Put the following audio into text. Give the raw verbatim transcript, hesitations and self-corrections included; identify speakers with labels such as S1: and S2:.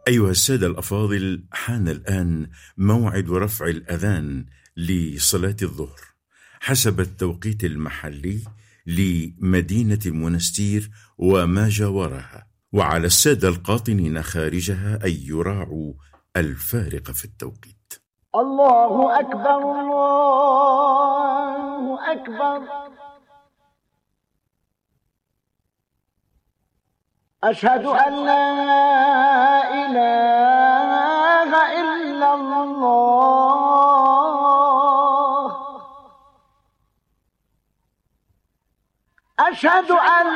S1: أيها السادة الأفاضل، حان الآن موعد رفع الأذان لصلاة الظهر حسب التوقيت المحلي لمدينة المنستير وما جاورها، وعلى السادة القاطنين خارجها أن يراعوا الفارق في التوقيت.
S2: الله أكبر الله أكبر، أشهد أن لا إله إلا الله، أشهد أن